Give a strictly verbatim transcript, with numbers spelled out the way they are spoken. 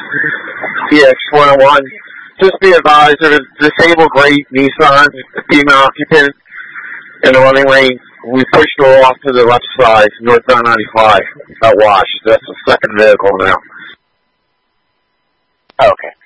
C X one oh one. Just be advised that a disabled gray Nissan, female occupant, in the running lane. We pushed her off to the left side, northbound ninety-five. Got washed. That's the second vehicle now. Okay.